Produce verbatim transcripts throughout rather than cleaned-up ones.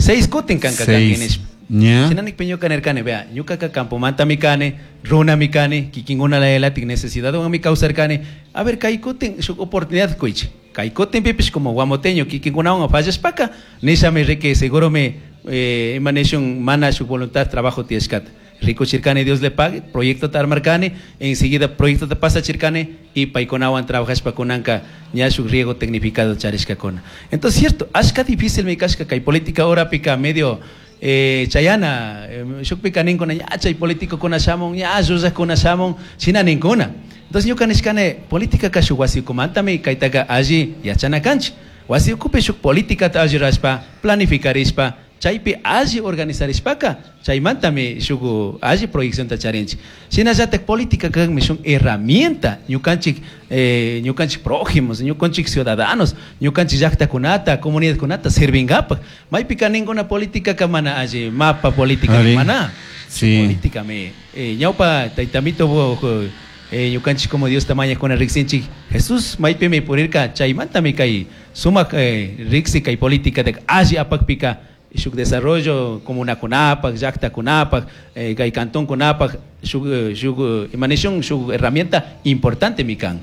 seis kutin kanka Seis. Ya. Sinanik peño caner cane, vea, ñuka ka campo manta mi cane, runa mi cane, kikinguna la ela, tig necesidad de mi causar cane. A ver, kaikutin, su oportunidad kuich. Kaikutin pipis como guamoteño, kikinguna un fallas paca, nisa me rique, seguro me eh, emanation mana su voluntad, trabajo tiescat. Rico Chircane, Dios le pague, proyecto Tarmarcane, enseguida proyecto de Pasa Chircane y Paikonawan trabajas para Conanca, ya su riego tecnificado Chariscacona. Entonces, cierto, asca difícil me casca, que hay política ahora pica medio. Eh, Chayana, yo pica ninguna, ya chay político con asamon, ya azusa con asamon, sin ninguna. Entonces, yo caniscane política cashuasi comantame, kaitaga allí, ya chanacanch, wasi ocupe su política allí raspa, planificar ispa. Chaypi allí organizar ispaka, chaymantame shugu allí proyección tacharenchi. Sina zatek política que es una herramienta, ñukanchik eh, ñukanchik prójimos, ñukanchik ciudadanos, ñukanchik yakta kunata, comunidad kunata, servingapa. Maypika ninguna política que mana allí, mapa política que mana. Sí. Política me, eh, ñaupa taitamito bo, eh, ñukanchik como Dios tamaña con el rixinchik. Jesús maypi me purirka, chaymantame kai suma eh, rixi kai política de allí apakpika. Su desarrollo como una CONAPAC, Yacta CONAPAC, eh, Gai Cantón CONAPAC, su, su emanación, su herramienta importante, Mican.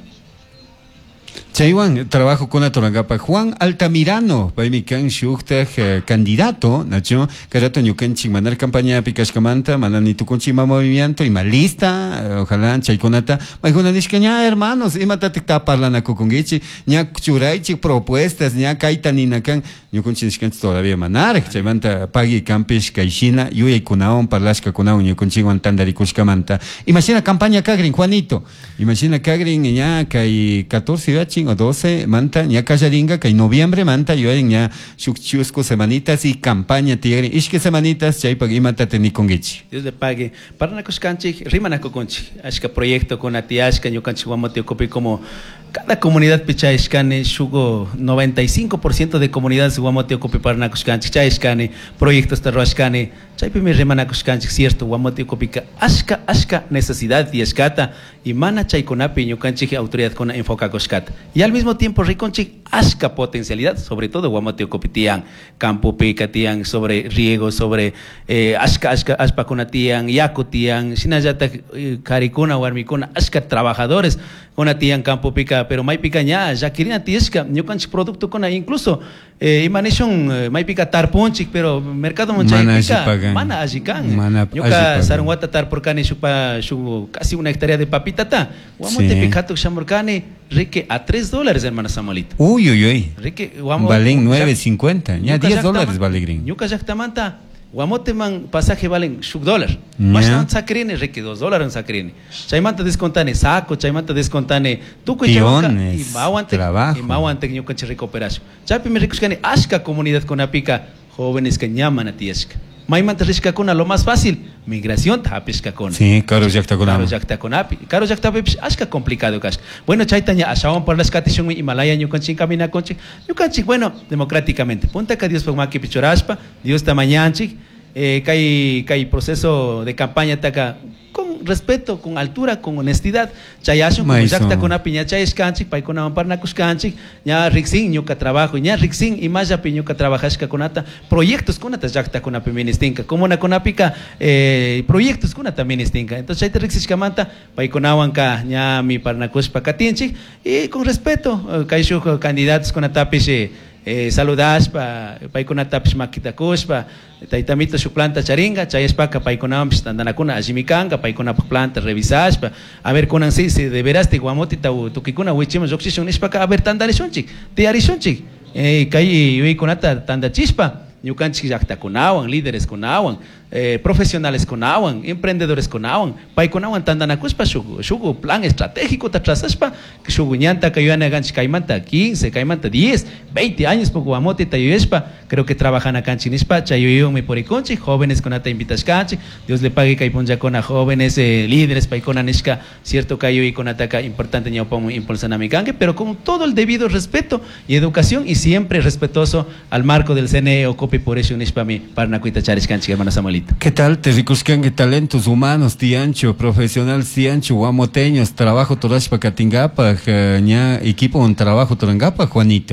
Chaywan, trabajo con la Torangapa. Juan Altamirano, para mi can shukta candidato, Nacho, carato ñucanchi manar campaña picascamanta, manani tu conchima movimiento y malista, ojalá chayconata, majuna nishkaña hermanos, y matate taparlan a cocongichi, ña churaichi propuestas, ña kaitanina can, ñucanchi nishkanchi todavía manar, chaymanta pagi campish kaishina, yuya kunaon, parlashka kunaon, ñucanchi guantandarikushkamanta. Imagina campaña Cagrin, Juanito, imagina Cagrin, ña kai catorce o doce, manta, ya callaringa, que en noviembre, manta, yo en ya chusco semanitas y campaña tigre, ishke semanitas, chay pagi manta teni congichi. Dios le pague. Para na cuscanchi, rimana coconchi, ashka proyecto con atiashka, yo canchi guamote copi como cada comunidad picha escane, sugo noventa y cinco por ciento de comunidades guamote copi para na cuscanchi, chay escane, proyectos terro escane, chay pime rimana cuscanchi, cierto, guamote copi ashka, ashka necesidad y escata, y mana chay conapi, yo canchi autoridad con enfoca cuscata. Y al mismo tiempo riconchi asca potencialidad, sobre todo guamoteo copitian, campo pecatian, sobre riego, sobre eh, asca asca aspa conatian, yacotian, sinayata eh, caricuna o armicuna, asca trabajadores conatian campo pica, pero mai picaña, ya querían tiesca, yo canchi producto con incluso eh, imanation eh, mai pica tarponchik, pero mercado monchay pica, mana ajican, yo ca sarunguata tar por cane chupa su casi una hectárea de papita ta, guamote picato chamorcane, rique a tres dólares, hermana Samuelito. Uy, uy, uy. Rique, guamo, valen nueve cincuenta, ya diez dólares vale green. Yuca Yactamanta, guamote man pasaje valen sub dólar. Más no sacrine, rique dos dólares en sacrine. Chaimanta descontane saco, chaimanta descontane tuco y chavanca, y mauante, y mauante que yuca recuperación. Chapi me ricuscane, ashka comunidad con apica, jóvenes que llaman a tiesca. Maimanta risca con lo más fácil, migración tapisca con. Sí, caro yakta con. Caro yakta con api, caro yakta pepis, ashka complicado kas. Bueno, chaitanya asawan por las catisión Himalaya ñu kanchin camina conchi. Ñu kanchin bueno, democráticamente. Punta que Dios pagma que pichoraspa, Dios tamañanchi, eh kai kai proceso de campaña taca con respeto, con altura, con honestidad. Chayasun como yakta con api ña chayes kanchi, pai con amparnacus kanchi, ña rixin ñuka trabajo, ña rixin y más ya piñuka trabajashka conata, proyectos conata yakta con api ministinka, como una conapika eh proyectos conata ministinka. Entonces chayte rixishka manta, pai con awanka ña mi parnacus pacatinchi y con respeto, kaishu candidatos con atapis eh saludas pa paikunatapis makitakuspa taitamito su planta charinga chayespa paikunapis tandanakuna ajimikanga paikunap planta revisaspa a ver kunan si si de veras te guamotita tukikuna wichimos oxygen nispa a ver tandarishunchik tiarishunchik eh kai wikunata tandachispa ñukanchik llaqtakunawan, líderes kunawan, eh, profesionales kunawan, emprendedores kunawan, paykunawan tandanakuspa shugu, shugu plan estratégico tatrasaspa, shugu ñanta kayuana ganchik kaymanta quince, kaymanta diez, veinte años poco guamote tayuespa, creo que trabajan acá en Chinispa, chayuyumi poriconchi, jóvenes con ata invitashkanchi, Dios le pague kaypunja con a jóvenes, eh, líderes paykona nishka, cierto kayuy con ataca importante ñaupamu impulsan a mi gangue, pero con todo el debido respeto y educación y siempre respetuoso al marco del C N E o por eso nishpa mi parnacuita chariscanchi, hermana Samuelito. ¿Qué tal? Te ricuscan talentos humanos, tiancho, profesional, tiancho, guamoteños, trabajo torashpa katingapa, ña equipo un trabajo torangapa, Juanito.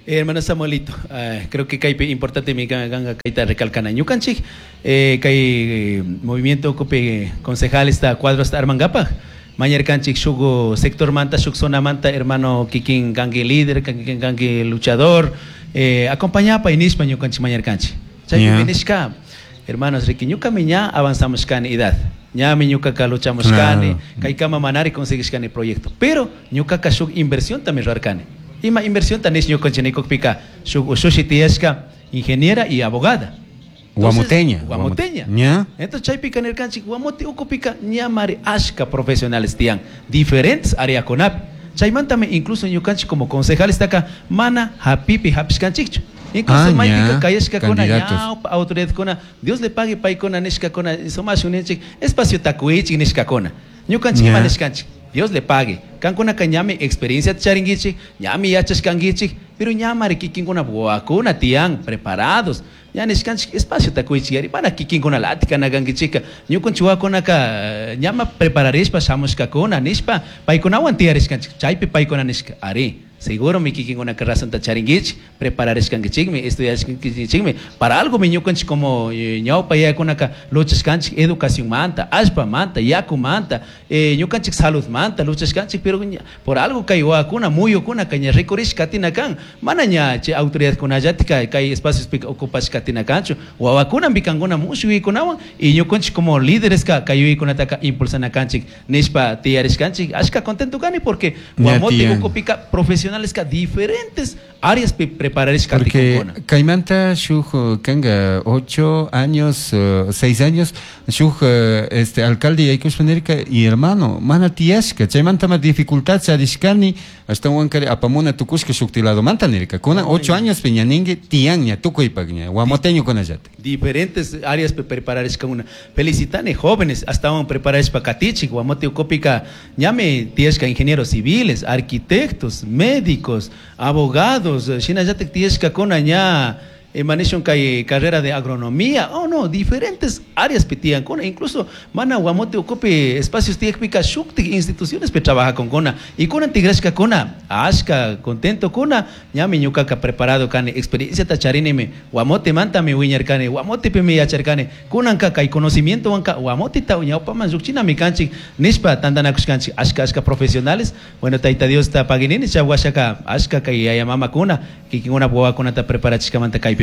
Eh, hermano Samuelito, uh, creo que hay importante mi ganga kaita recalcana ñukanchik, eh, kay eh, movimiento cope concejal está cuadro hasta Armangapa, mañana canchik shugo sector manta, shuk zona manta, hermano kikin gangue líder, kikin gangue luchador, eh, acompañaba pa inispa ñukanchik mañana canchik. Chay yeah. Hermanos, Ricky, ñuka miña avanzamos can edad. Ya mi ñuka ka luchamos cane, kay kama manari conseguís cane proyecto. Pero ñuka ka shuk inversión también rarcane. Ima inversión tanis ñuka cheniko pika shuk sushitiesca ingeniera y abogada. Guamoteña. Guamoteña. ¿Ya? Entonces chay pika nercanchi guamote uko pika ñamari ashka profesionales tian diferentes área conap. Chay mantame incluso ñukanchi como concejal está acá mana hapipi hapskanchicho. Incluso ah, Maika Kayashka Kona, ya, autoridad Kona, Dios le pague Pai Kona, Neshka Kona, Somas Unenchik, espacio Takuichi, Neshka Kona, Ñukanchik Maneshkanchik, Dios le pague, Kankona Kanyami, experiencia Charingichi, Yami Yachas Kangichi, pero Yamari Kikingona Buakuna, Tian, preparados, Yaneshkanchik, espacio Takuichi, Yaripana Kikingona Latica, Nagangichika, Ñukanchua Konaka, Yama prepararéis pasamos Kakona, Nishpa, Pai Kona Wantiariskanchik, Chaipe Pai Kona Neshka, Ari. Seguro mi kiki una carrera santa charingich, preparar escangichigme, estudiar escangichigme, para algo mi ñucanch como ñau pa ya con acá luchas canchik, educación manta, aspa manta, yaku manta, eh, ñucanchik salud manta, luchas canchik, pero por algo cayó a cuna, muy ocuna, caña recorish katina can, manaña che autoridad con ayatica, cay espacios ocupas katina cancho, o a vacuna bicangona mucho y con agua, y ñucanchik como líderes ka cayó y con ataca impulsan a canchik, nispa tiares canchik, ashka contento gani porque guamote ocupica profesional diferentes áreas para preparar esta porque Caimanta Shuj Kanga ocho años uh, seis años Shuj uh, este alcalde y Kushmanerika y hermano mana tiashka Caimanta más dificultad charishkani hasta un kare apamona tukushka shuktilado mantanerika con ocho años peñaningue tianya tukoipagña guamoteño con ayate diferentes áreas para preparar esta una felicitane jóvenes hasta un preparar para katichi guamote ukopica ñame tiashka ingenieros civiles arquitectos médicos abogados shinayate tiashka con aña Emanation kai carrera de agronomía, oh no, diferentes áreas pitian con incluso mana guamote ocupe espacios tiekpika shukti instituciones que trabaja con kona y con antigrashka kona ashka contento kona ñami ñuka ka preparado kane experiencia tacharineme guamote manta me wiñar kane guamote pe me yachar kane kunanka kai conocimiento wanka guamote ta uña pa manjukchina mi kanchi nispa tandanakush kanchi ashka ashka profesionales bueno taita Dios ta paginini chawashaka ashka kai ayamama kuna kikinguna boa kuna ta preparachika manta kai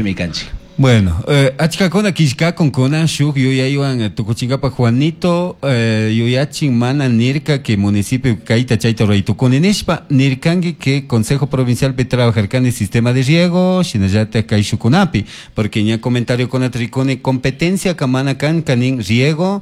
bueno, eh, achkakona kishka con kona shuk yo ya iban Tukuchingapa Juanito eh, yo ya chingmana nirka que municipio kaita chaita reito con enespa nirkangi que Consejo Provincial pe trabajar con el sistema de riego shinayata kai shukunapi porque ya comentario con atricone competencia kamana kan kanin riego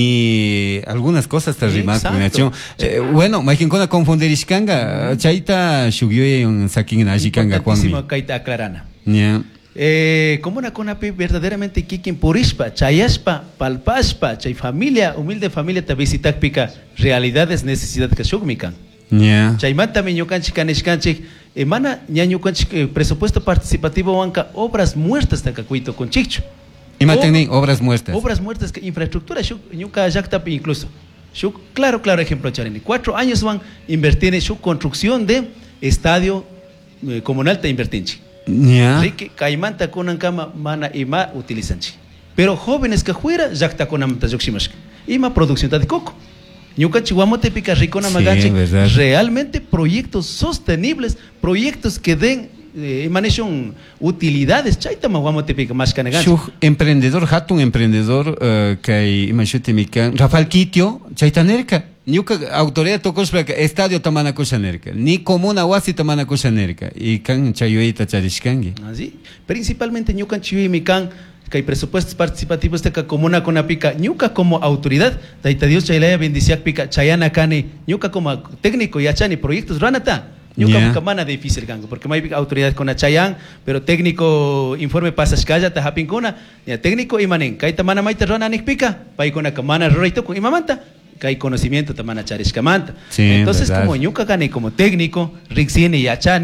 ni algunas cosas te rimas eh, bueno, más quien kona confundir iskanga chaita shuk yo ya un sakin na shikanga Juan kaita aclarana. Yeah. Eh, como una conapi verdaderamente kikin purispa, chayaspa, palpaspa, chay familia, humilde familia ta visitak pika realidades, necesidades que shugmikan. Yeah. Chay manta mi ñukanchik kanishkanchik, emana ña ñukanchik presupuesto participativo wanka obras muertas ta kakuito con chicho. Y maten obras muertas. Obras muertas que infraestructura shuk ñuka yaktapi incluso. Shuk, claro, claro ejemplo charini. Cuatro años van invertir en su construcción de estadio eh, comunal ta invertinchi. Yeah. Rique caimanta con cama mana ima utilizanchi. Pero jóvenes que fuera ya está con amta yoximash. Ima producción de coco. Ñuka chihuamote pica ricona maganchi. Realmente proyectos sostenibles, proyectos que den eh, emanation utilidades. Chaita maguamote pica más canaganchi. Emprendedor hatun emprendedor uh, que imagínate mikan Rafael Kitio chaita nerka. Ñuka autoridad tocos para estadio tamana cochanerca, ni comuna wasi tamana cochanerca, y can chayoita charishkangi. Así, principalmente ñuka chiwi mi can, que hay presupuestos participativos de comuna con apica, ñuka como autoridad, daita Dios chaylaya bendiciak pica, chayana cane, ñuka como técnico y achani proyectos ranata. Ñuka yeah. Kamana difícil gango, porque no hay autoridad con achayan, pero técnico informe pasas calla ta hapincona, ya técnico imanen, kaita mana maita rana nikpika, pai con kamana roito con imamanta. Que hay conocimiento tamana charishkamanta. Sí, entonces verdad. Como ñuka gane como técnico, rixine y achane,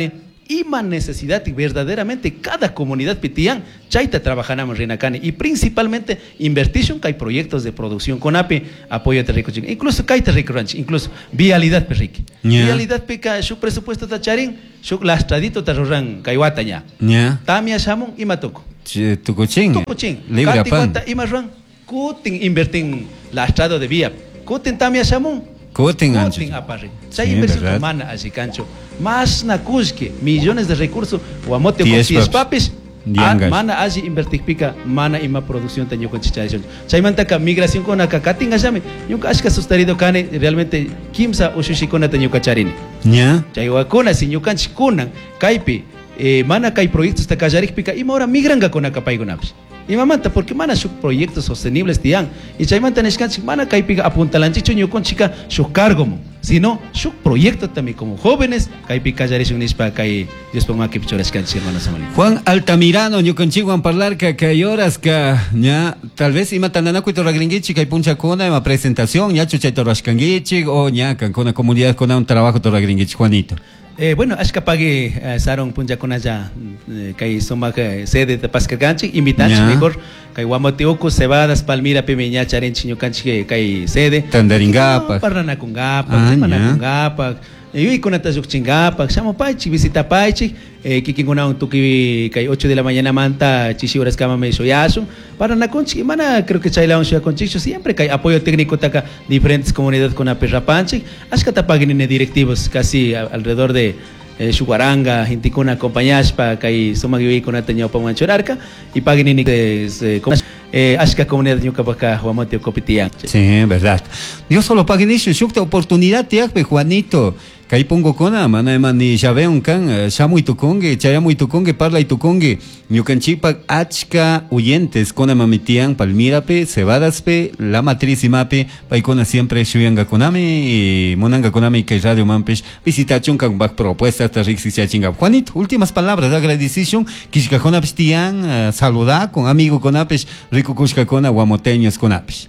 ima necesidad y verdaderamente cada comunidad pitian chaita trabajamos rinacane y principalmente invertición que hay proyectos de producción con ape apoyo a terrico incluso caita rico ranch incluso vialidad perrique yeah. vialidad peca su presupuesto tacharín su lastradito tarroran kaiwataña yeah. tamia samon ima toco tucuchín tucuchín libre pan ima ran kutin invertin lastrado de vía kutin tamia samon kutin kutin aparri sai inversión humana así cancho más na cusque millones de recursos guamote con diez papis mana así invertir pica mana ima producción taño con chichación chay mantaka migración con akakatin asame nunca ashka sustarido kane realmente kimsa ushushi con taño kacharini ya chay wakuna si ñukan chikunan kaipi eh, mana kai proyectos ta kajarik pika ima ahora migranga con akapaygunapis y mamanta porque mana sus proyectos sostenibles tian y chaimanta neshkanchik mana kaipiga apuntalanchicho ñukon chica su cargo sino su proyecto también como jóvenes kaipiga yarishun nispa kai Dios ponga que pichorashkanchik hermano Samuel Juan Altamirano ñukon chiguan parlar ka kai horas ka ña tal vez ima tananaku to ragringichi kai puncha kona ima presentación ña chuchay to rashkangichi o ña kan kona comunidad kona un trabajo to ragringichi Juanito. Eh, bueno, ashka pague uh, saron punja con allá eh, kai soma que sede de Pascaganchi invitanchi yeah. mejor kai Guamoteoco cebadas Palmira Pemeña Charenchi ñukanchi kai sede Tandaringapa parrana con gapa parrana con gapa y con atayuk chingapa chamo paichi visita paichi eh kiki kuna un tuki kai ocho de la mañana manta chishi horas kama me soyaso parrana conchi mana creo que chaila un soya conchicho siempre kai apoyo técnico taka diferentes comunidades con a perrapanchi ashka tapagin en directivos casi alrededor de eh, Shuguaranga, Hinticuna, acompañaspa, kai soma givi con ataño pa manchorarca y pagin ni eh, eh, ashka comunidad ñucapaca Juamote Copitian. Sí, verdad. Dios solo pagin ishu shukta oportunidad tiakpe Juanito. Kai pongo kona mana mani jabe un kan shamu itukonge chaya mu itukonge parla itukonge ñukanchipak achka oyentes kona mamitian Palmirape Cebadaspe La Matriz Imape paikona siempre shuyanga konami y monanga konami kai radio mampes visitación kan bak propuestas ta rixi chinga Juanito últimas palabras de agradecimiento kishka kona pstian uh, saludar con amigo konapes rico kushka kona guamoteños konapes.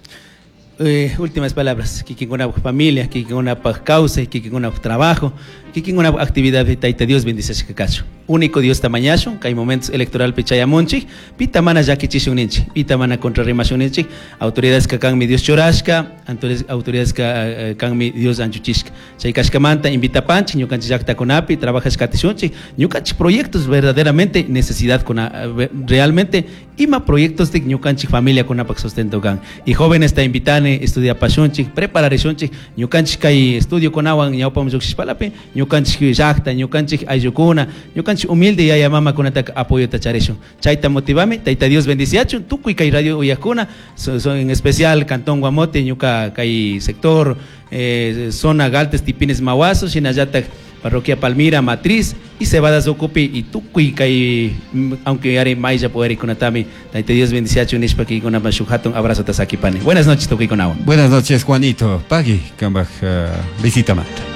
Eh, últimas palabras, que con una familia, que con una causa, que con un trabajo, que con una actividad de Taita Dios bendice ese caso. Único Dios tamañazo, que hay momentos electoral pechayamonchi, pita mana ya que chishuninchi, pita mana contra remashunchi, autoridades que can mi Dios chorashka, autoridades que can mi Dios anchuchishka. Chay kashkamanta invita panchi, ñu canchi yakta konapi, trabajas katishunchi, ñu canchi proyectos verdaderamente necesidad con realmente ima proyectos de ñu canchi familia con apac sustento gan. Y jóvenes está invitando estudia pasionchi, preparacionchi, ñukanchik kay estudio con agua ñawpam yuxpalape, ñukanchik llaqta, ñukanchik ayukuna, ñukanchik humilde y ayamama con ataque apoyo tacharesho. Chaita motivame, taita Dios bendiciacho, tukuy kay radio uyakuna, so, so, en especial Cantón Guamote, ñuka kay sector eh, zona Galtes Tipines Mahuazo, Shinayata Parroquia Palmira, Matriz y Cebadas Ocupi y Tucuy, que aunque haré maya poder y con atami, taite Dios bendice nishpa que con amashuhaton abrazo tasaki pane. Buenas noches, Tucuy con agua. Buenas noches, Juanito. Pagui, Kambaj, uh, visita mata.